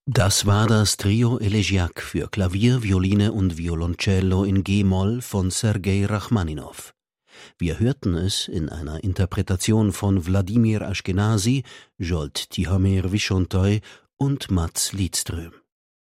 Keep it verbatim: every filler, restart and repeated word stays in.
Das war das Trio Elegiac für Klavier, Violine und Violoncello in G-Moll von Sergei Rachmaninow. Wir hörten es in einer Interpretation von Wladimir Ashkenazy, Zsolt Tihamér Viszontai und Mats Lidström.